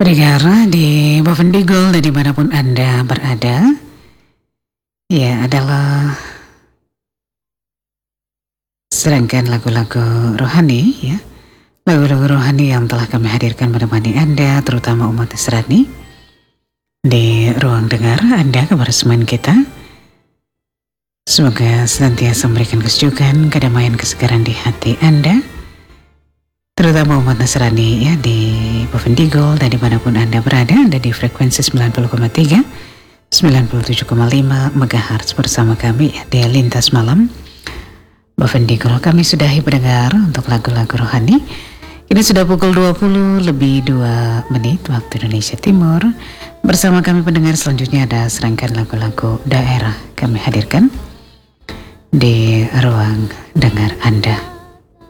Pendengar di Bovendigul dan dimanapun Anda berada, ya adalah serangkaian lagu-lagu rohani, ya lagu-lagu rohani yang telah kami hadirkan menemani Anda, terutama umat Nasrani, di ruang dengar Anda, kebersamaan kita. Semoga senantiasa memberikan kesejukan, kedamaian, kesegaran di hati Anda, terutama umat Nasrani ya di Bovendigul dan dimanapun Anda berada. Anda di frekuensi 90,3 97,5 MHz bersama kami di Lintas Malam Bovendigul. Kami sudahi pendengar untuk lagu-lagu rohani. Ini sudah pukul 20 lebih 2 menit waktu Indonesia Timur. Bersama kami pendengar, selanjutnya ada serangkaian lagu-lagu daerah kami hadirkan di ruang dengar Anda.